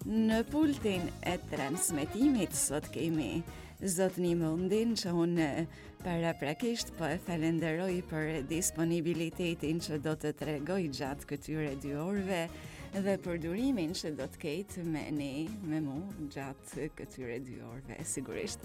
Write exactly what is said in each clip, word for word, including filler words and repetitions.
Në pultin e transmetimit sot kemi zotni Mondin që unë paraprakisht po e falenderoj për disponibilitetin që do të tregoj gjatë këtyre dy orëve dhe për durimin që do të ketë me ne, me mu gjatë këtyre dy orëve, sigurisht.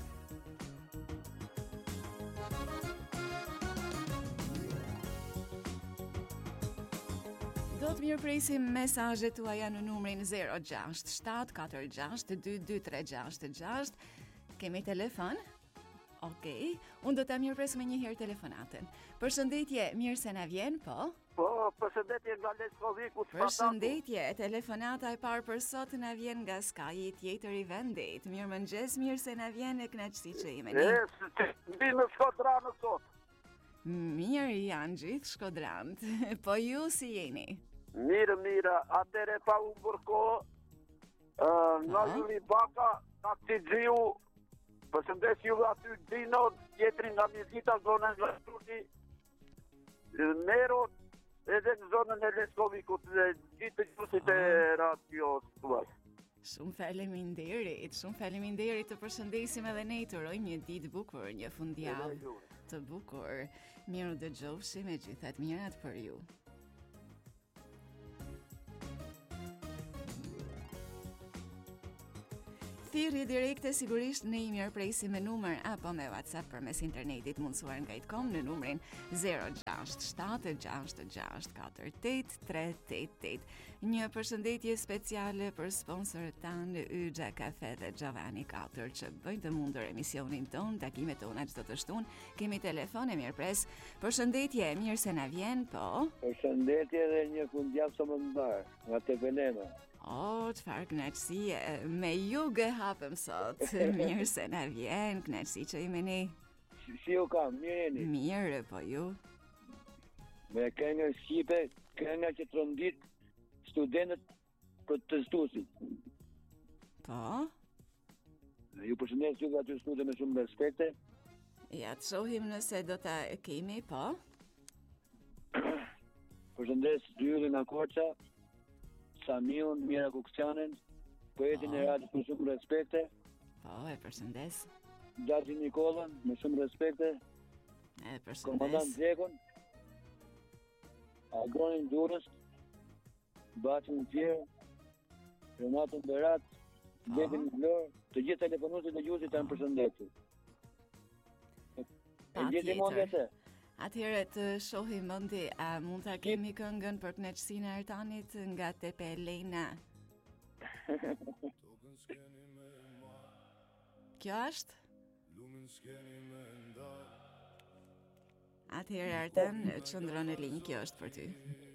Do të mirëpresim mesazhet tuaja në numrin zero gjasht shtat katër gjasht dy dy tre gjasht gjasht. Kemi telefon? Okej, unë do ta mirëpres me një herë telefonatën. Përshëndetje, mirë se na vjen, po? Po, përshëndetje nga Leskoviku. Përshëndetje, telefonata e parë për sot na vjen nga skaji tjetër i vendit. Mirëmëngjes, mirë se na vjen e kënaqësi që jemi ne. E, mbi në Shkodranë sot. Mirë janë gjithë shkodrant. Po ju si jeni? Mirë, mirë, atëre pa u bërko, uh, nga Zuli Baka, nga Tigjiu, përshëndes ju aty Dino, tjetri nga Mizita, zonën nga Shruti, Nero, edhe në zonën e Leskovikut, dhe gjithë të gjusit e radios tuaj. Shumë faleminderit, shumë faleminderit, të përshëndesim edhe ne, të urojmë një ditë bukur, një fundjavë të bukur. Mirë dëgjofshi me gjithat mirat për ju. Thirrje direkte sigurisht ne i mirëpresim me numër apo me WhatsApp përmes internetit mundësuar nga i të kom në numrin zero gjasht shtat gjasht gjasht katër osht tre osht osht. Një përshëndetje speciale për sponsorët tanë Yxha Kafe dhe Giovanni katër që bëjnë të mundur emisionin ton, takimet tona çdo të shtunë. Kemi telefon e mirëpres. Përshëndetje, mirë se na vjen, po. Përshëndetje dhe një fundjavë së mëndar nga Tepelena. O, çfarë kënaqësie, me ju gë hapëm sot. Mirë se na vjen, kënaqësi që jemi ne. Si, si u kam, mirë jeni? Mirë, po ju? Me këngë shqipe, kënga që trondit studentët protestuesit. Po? Ju përshëndes ju aty në studio me shumë respekte. Ja, të shohim nëse do ta kemi, po? Përshëndes Dyllin Akorça, Samiun, Mira Kukçanin, poetin e radios me shumë respekte. Po, e përshëndes. Gjaxhi Nikollën me shumë respekte. E përshëndes. Komandant Xhekun, Agronin Durrës, Baçin Tjerë, Renatën Berat, Letin Vlor, të gjithë telefonuesit e gjuhësit janë përshëndetje. E gjeti mundje të? Atëherë të shohim mundi, a mund ta kemi këngën për kënaqësinë e Artanit nga Tepelena? Kjo është? Atëherë Artan, çndron në linjë, kjo është për ty.